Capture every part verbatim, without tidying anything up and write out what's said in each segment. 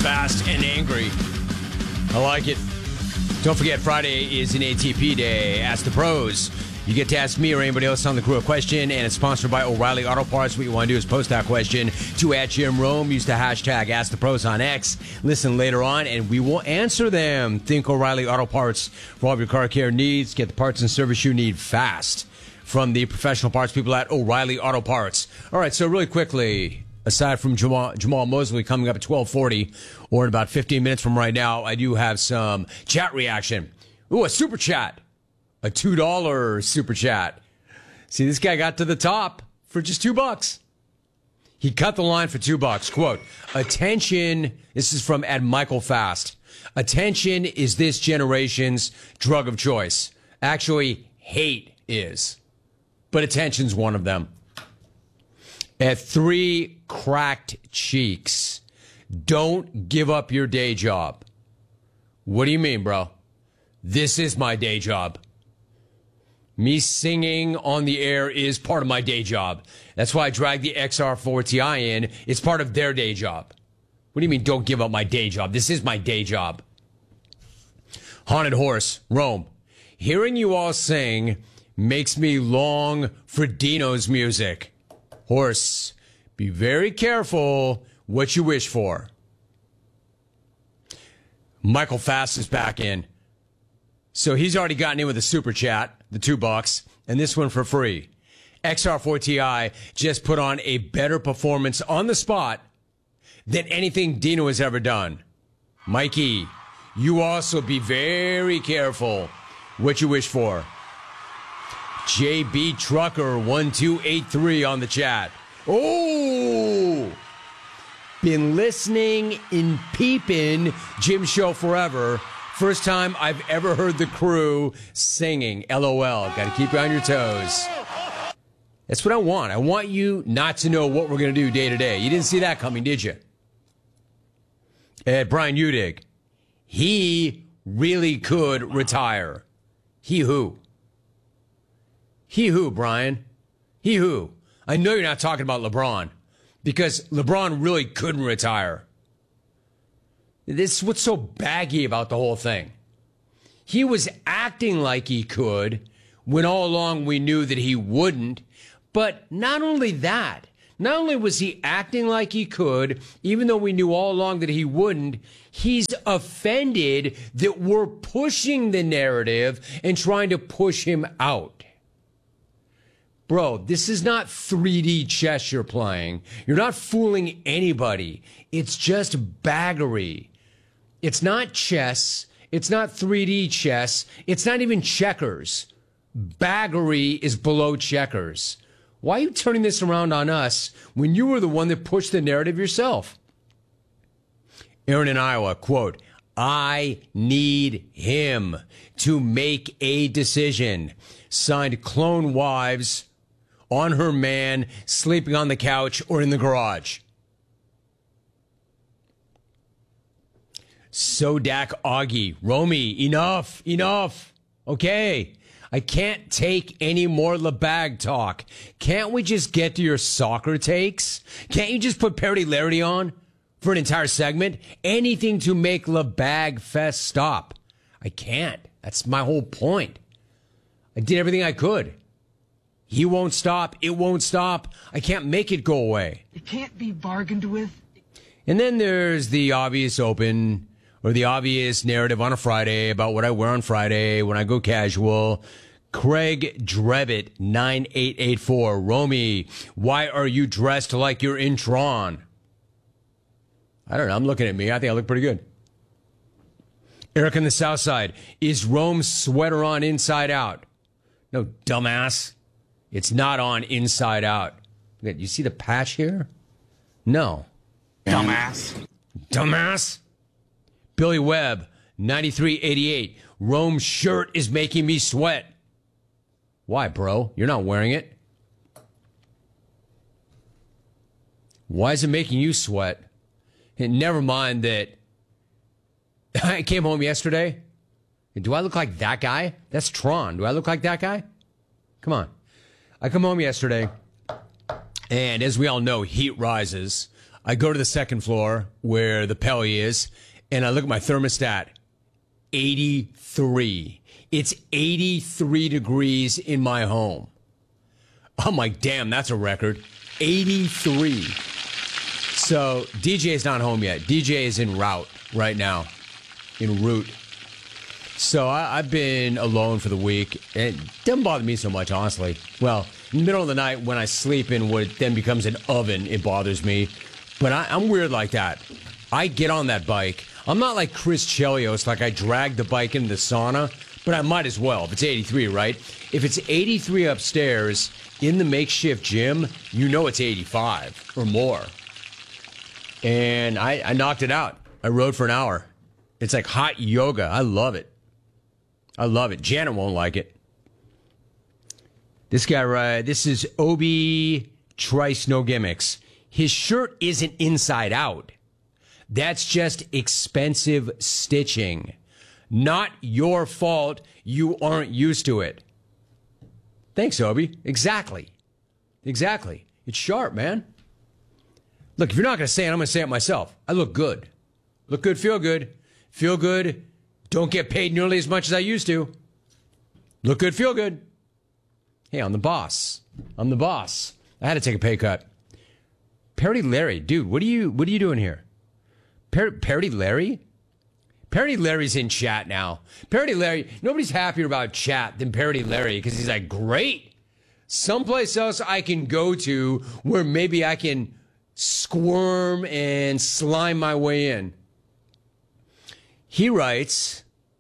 fast, and angry. I like it. Don't forget, Friday is an A T P day. Ask the pros. You get to ask me or anybody else on the crew a question, and it's sponsored by O'Reilly Auto Parts. What you want to do is post that question to at Jim Rome. Use the hashtag Ask the Pros on X. Listen later on, and we will answer them. Think O'Reilly Auto Parts for all of your car care needs. Get the parts and service you need fast from the professional parts people at O'Reilly Auto Parts. All right, so really quickly, aside from Jamal, Jamal Mosley coming up at twelve forty, or in about fifteen minutes from right now, I do have some chat reaction. Ooh, a super chat. A two dollar super chat. See, this guy got to the top for just two bucks. He cut the line for two bucks. Quote, attention, this is from Ed Michael Fast. Attention is this generation's drug of choice. Actually, hate is. But attention's one of them. At three cracked cheeks. Don't give up your day job. What do you mean, bro? This is my day job. Me singing on the air is part of my day job. That's why I drag the X R four T I in. It's part of their day job. What do you mean, don't give up my day job? This is my day job. Haunted Horse, Rome. Hearing you all sing makes me long for Dino's music. Horse, be very careful what you wish for. Michael Fast is back in. So he's already gotten in with a super chat, the two bucks, and this one for free. X R four T I just put on a better performance on the spot than anything Dino has ever done. Mikey, you also be very careful what you wish for. J B Trucker one two eight three on the chat. Oh! Been listening in peeping Jim Show forever. First time I've ever heard the crew singing. LOL. Got to keep you on your toes. That's what I want. I want you not to know what we're going to do day to day. You didn't see that coming, did you? At Brian Udig. He really could retire. He who? He who, Brian? He who? I know you're not talking about LeBron, because LeBron really couldn't retire. This is what's so baggy about the whole thing. He was acting like he could when all along we knew that he wouldn't. But not only that, not only was he acting like he could, even though we knew all along that he wouldn't, he's offended that we're pushing the narrative and trying to push him out. Bro, this is not three D chess you're playing. You're not fooling anybody. It's just baggery. It's not chess. It's not three D chess. It's not even checkers. Baggery is below checkers. Why are you turning this around on us when you were the one that pushed the narrative yourself? Aaron in Iowa, quote, I need him to make a decision. Signed Clone Wives on her man, sleeping on the couch or in the garage. Sodak Augie, Romy, enough, enough. Okay, I can't take any more LeBag talk. Can't we just get to your soccer takes? Can't you just put Parody Larity on for an entire segment? Anything to make LeBag Fest stop. I can't. That's my whole point. I did everything I could. He won't stop. It won't stop. I can't make it go away. It can't be bargained with. And then there's the obvious open or the obvious narrative on a Friday about what I wear on Friday when I go casual. Craig Drevitt, nine eight eight four. Romy, why are you dressed like you're in Tron? I don't know. I'm looking at me. I think I look pretty good. Eric on the South Side. Is Rome's sweater on inside out? No, dumbass. It's not on inside out. You see the patch here? No. Dumbass. Dumbass. Billy Webb, ninety-three eighty-eight. Rome's shirt is making me sweat. Why, bro? You're not wearing it. Why is it making you sweat? And never mind that I came home yesterday. Do I look like that guy? That's Tron. Do I look like that guy? Come on. I come home yesterday, and as we all know, heat rises. I go to the second floor where the Pelly is, and I look at my thermostat. eighty-three. It's eighty-three degrees in my home. I'm like, damn, that's a record. eighty-three. So D J is not home yet. D J is en route right now. En route. So I, I've been alone for the week. It doesn't bother me so much, honestly. Well, in the middle of the night when I sleep in what then becomes an oven, it bothers me. But I, I'm weird like that. I get on that bike. I'm not like Chris Chelios, like I drag the bike into the sauna, but I might as well. If it's eighty-three, right? If it's eighty-three upstairs in the makeshift gym, you know it's eighty-five or more. And I, I knocked it out. I rode for an hour. It's like hot yoga. I love it. I love it. Janet won't like it. This guy, right? This is Obi Trice, no gimmicks. His shirt isn't inside out. That's just expensive stitching. Not your fault. You aren't used to it. Thanks, Obi. Exactly. Exactly. It's sharp, man. Look, if you're not going to say it, I'm going to say it myself. I look good. Look good, feel good. Feel good. Don't get paid nearly as much as I used to. Look good, feel good. Hey, I'm the boss. I'm the boss. I had to take a pay cut. Parody Larry, dude, what are you what are you doing here? Par- Parody Larry? Parody Larry's in chat now. Parody Larry, nobody's happier about chat than Parody Larry because he's like, great. Someplace else I can go to where maybe I can squirm and slime my way in. He writes,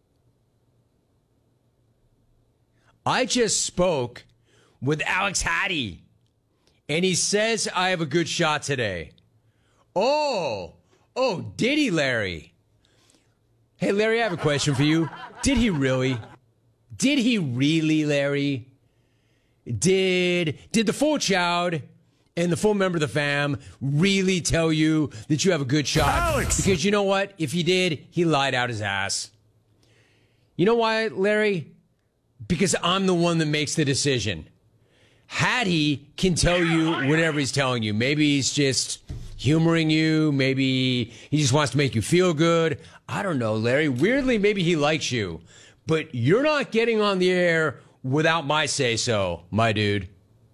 I just spoke with Alex Hattie, and he says I have a good shot today. Oh, oh, did he, Larry? Hey, Larry, I have a question for you. Did he really? Did he really, Larry? Did, did the full Chowd and the full member of the fam really tell you that you have a good shot? Alex! Because you know what? If he did, he lied out his ass. You know why, Larry? Because I'm the one that makes the decision. Hattie can tell you whatever he's telling you. Maybe he's just humoring you. Maybe he just wants to make you feel good. I don't know, Larry. Weirdly, maybe he likes you. But you're not getting on the air without my say-so, my dude.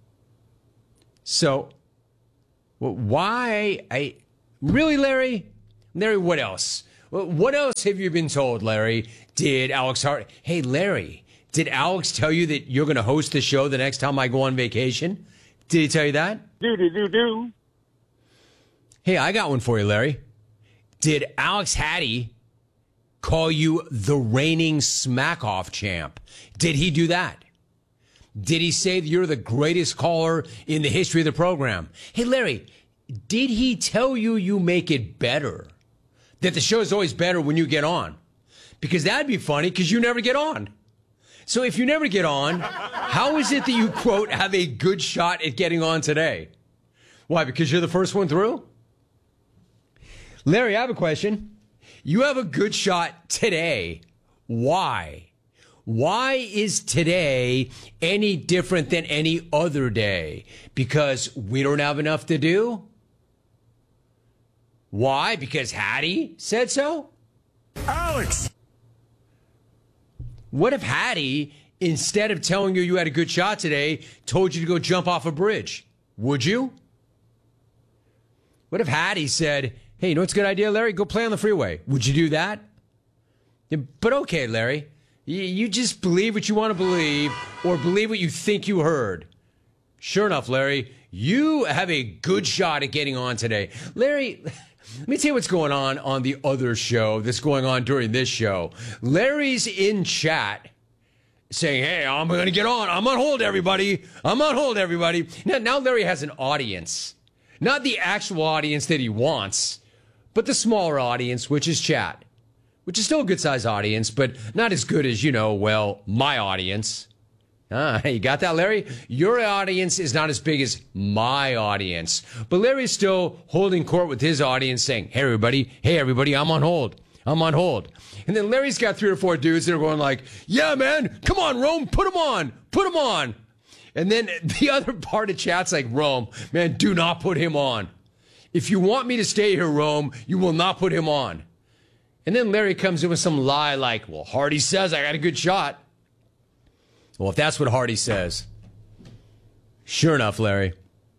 So, well, why? I really, Larry? Larry, what else? What else have you been told, Larry? Did Alex Hart? Hey, Larry, did Alex tell you that you're going to host the show the next time I go on vacation? Did he tell you that? Do do do do. Hey, I got one for you, Larry. Did Alex Hattie call you the reigning smack-off champ? Did he do that? Did he say that you're the greatest caller in the history of the program? Hey, Larry, did he tell you you make it better? That the show is always better when you get on? Because that'd be funny because you never get on. So if you never get on, how is it that you, quote, have a good shot at getting on today? Why, because you're the first one through? Larry, I have a question. You have a good shot today. Why? Why is today any different than any other day? Because we don't have enough to do? Why? Because Hattie said so? Alex! What if Hattie, instead of telling you you had a good shot today, told you to go jump off a bridge? Would you? What if Hattie said, hey, you know what's a good idea, Larry? Go play on the freeway. Would you do that? Yeah, but okay, Larry. You just believe what you want to believe or believe what you think you heard. Sure enough, Larry, you have a good shot at getting on today. Larry, let me tell you what's going on on the other show that's going on during this show. Larry's in chat saying, hey, I'm going to get on. I'm on hold, everybody. I'm on hold, everybody. Now, now Larry has an audience. Not the actual audience that he wants, but the smaller audience, which is chat. Which is still a good-sized audience, but not as good as, you know, well, my audience. Ah, you got that, Larry? Your audience is not as big as my audience. But Larry's still holding court with his audience saying, hey, everybody, hey, everybody, I'm on hold. I'm on hold. And then Larry's got three or four dudes that are going like, yeah, man, come on, Rome, put him on, put him on. And then the other part of chat's like, Rome, man, do not put him on. If you want me to stay here, Rome, you will not put him on. And then Larry comes in with some lie like, well, Hardy says I got a good shot. Well, if that's what Hardy says, sure enough, Larry,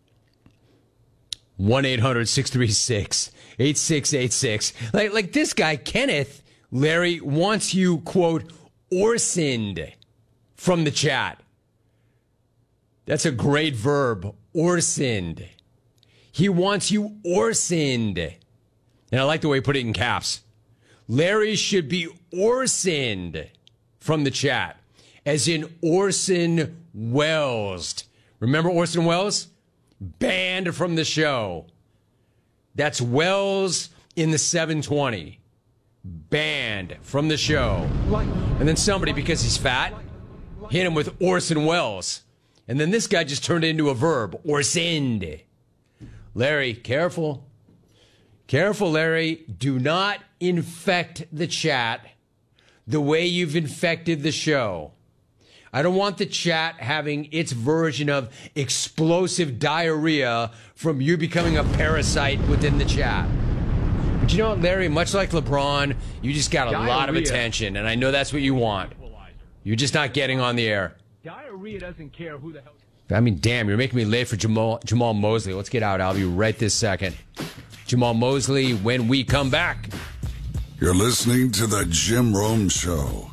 one eight hundred six three six eight six eight six. Like, like this guy, Kenneth, Larry, wants you, quote, Orsoned from the chat. That's a great verb, Orsoned. He wants you Orsoned. And I like the way he put it in caps. Larry should be Orsoned from the chat, as in Orson Welles. Remember Orson Welles? Banned from the show. That's Welles in the seven twenty. Banned from the show. And then somebody, because he's fat, hit him with Orson Welles. And then this guy just turned it into a verb, Orsoned. Larry, careful. Careful, Larry. Do not infect the chat the way you've infected the show. I don't want the chat having its version of explosive diarrhea from you becoming a parasite within the chat. But you know what, Larry? Much like LeBron, you just got a diarrhea. lot of attention, and I know that's what you want. You're just not getting on the air. Diarrhea doesn't care who the hell... I mean, damn, you're making me late for Jamal, Jamal Mosley. Let's get out. I'll be right this second. Jamal Mosley when we come back. You're listening to The Jim Rome Show.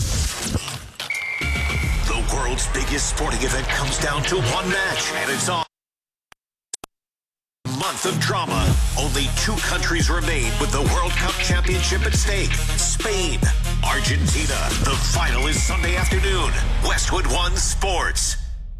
The world's biggest sporting event comes down to one match, and it's on. Month of drama. Only two countries remain with the World Cup championship at stake. Spain, Argentina. The final is Sunday afternoon. Westwood One Sports.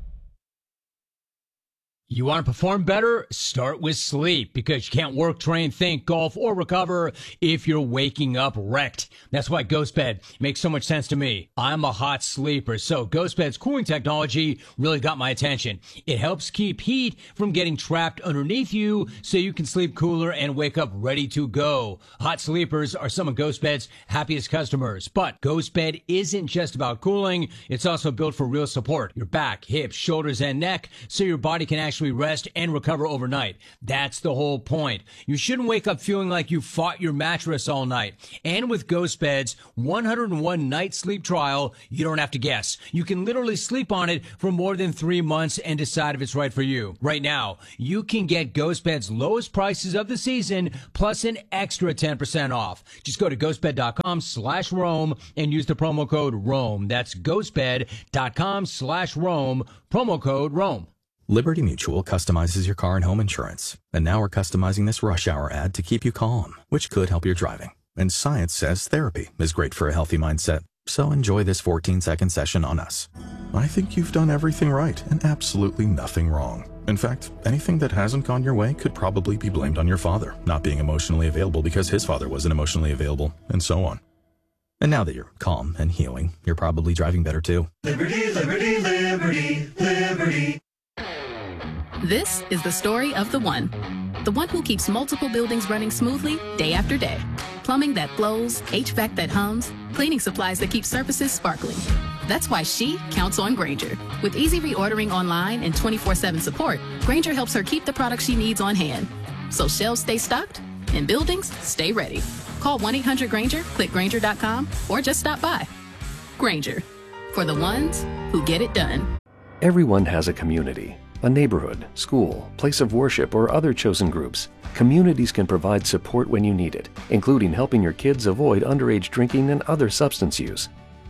You want to perform better? Start with sleep, because you can't work, train, think, golf, or recover if you're waking up wrecked. That's why GhostBed makes so much sense to me. I'm a hot sleeper, so GhostBed's cooling technology really got my attention. It helps keep heat from getting trapped underneath you so you can sleep cooler and wake up ready to go. Hot sleepers are some of GhostBed's happiest customers, but GhostBed isn't just about cooling. It's also built for real support. Your back, hips, shoulders, and neck, so your body can actually rest and recover overnight. That's the whole point. You shouldn't wake up feeling like you fought your mattress all night. And with GhostBed's one hundred one night sleep trial, you don't have to guess. You can literally sleep on it for more than three months and decide if it's right for you. Right now, you can get GhostBed's lowest prices of the season plus an extra ten percent off. Just go to ghostbed.com slash Rome and use the promo code Rome. That's ghostbed.com slash Rome, promo code Rome. Liberty Mutual customizes your car and home insurance. And now we're customizing this rush hour ad to keep you calm, which could help your driving. And science says therapy is great for a healthy mindset. So enjoy this fourteen second session on us. I think you've done everything right and absolutely nothing wrong. In fact, anything that hasn't gone your way could probably be blamed on your father not being emotionally available because his father wasn't emotionally available, and so on. And now that you're calm and healing, you're probably driving better too. Liberty, liberty, liberty, liberty. This is the story of the one. The one who keeps multiple buildings running smoothly day after day. Plumbing that flows, H V A C that hums, cleaning supplies that keep surfaces sparkling. That's why she counts on Grainger. With easy reordering online and twenty-four seven support, Grainger helps her keep the products she needs on hand. So shelves stay stocked and buildings stay ready. Call one eight hundred Grainger, click Grainger dot com, or just stop by. Grainger, for the ones who get it done. Everyone has a community. A neighborhood, school, place of worship, or other chosen groups. Communities can provide support when you need it, including helping your kids avoid underage drinking and other substance use.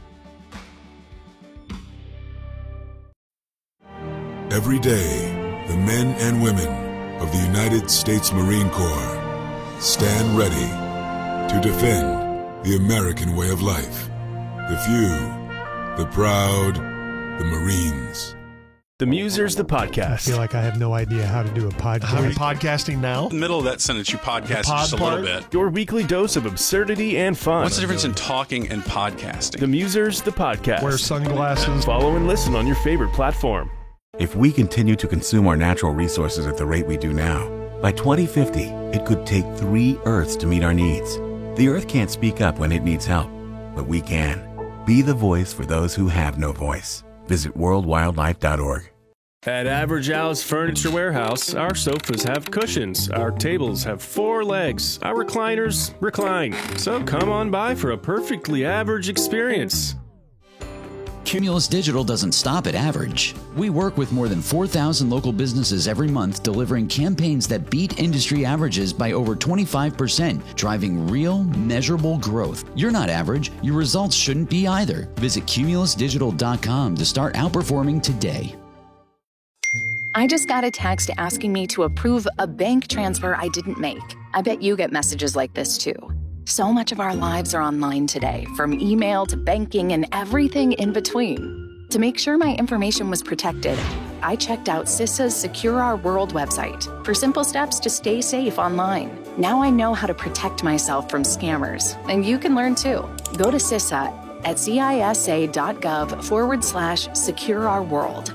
Every day, the men and women of the United States Marine Corps stand ready to defend the American way of life. The few, the proud, the Marines. The Musers, the podcast. I feel like I have no idea how to do a podcast. Are we podcasting now? In the middle of that sentence, you podcast just a little bit. Your weekly dose of absurdity and fun. What's the difference in talking and podcasting? The Musers, the podcast. Wear sunglasses. Follow and listen on your favorite platform. If we continue to consume our natural resources at the rate we do now, by twenty fifty, it could take three Earths to meet our needs. The Earth can't speak up when it needs help, but we can. Be the voice for those who have no voice. Visit world wildlife dot org. At Average Al's Furniture Warehouse, our sofas have cushions, our tables have four legs, our recliners recline. So come on by for a perfectly average experience. Cumulus Digital doesn't stop at average. We work with more than four thousand local businesses every month, delivering campaigns that beat industry averages by over twenty-five percent, driving real, measurable growth. You're not average. Your results shouldn't be either. Visit cumulus digital dot com to start outperforming today. I just got a text asking me to approve a bank transfer I didn't make. I bet you get messages like this too. So much of our lives are online today, from email to banking and everything in between. To make sure my information was protected, I checked out CISA's Secure Our World website for simple steps to stay safe online. Now I know how to protect myself from scammers, and you can learn too. Go to CISA at cisa.gov forward slash secure our world.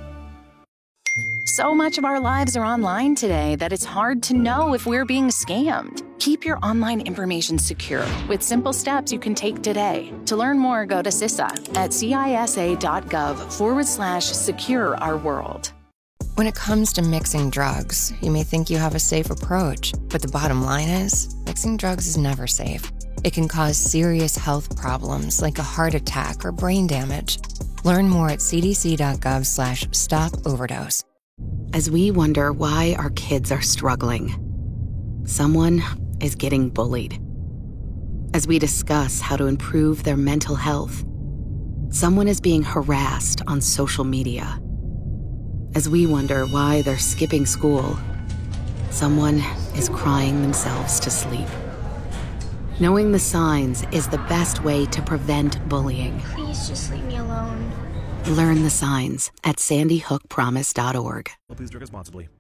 So much of our lives are online today that it's hard to know if we're being scammed. Keep your online information secure with simple steps you can take today. To learn more, go to CISA at cisa.gov forward slash secure our world. When it comes to mixing drugs, you may think you have a safe approach, but the bottom line is, mixing drugs is never safe. It can cause serious health problems like a heart attack or brain damage. Learn more at cdc.gov slash stop overdose. As we wonder why our kids are struggling, someone is getting bullied. As we discuss how to improve their mental health, someone is being harassed on social media. As we wonder why they're skipping school, someone is crying themselves to sleep. Knowing the signs is the best way to prevent bullying. Please just leave me alone. Learn the signs at sandy hook promise dot org. Please drink responsibly.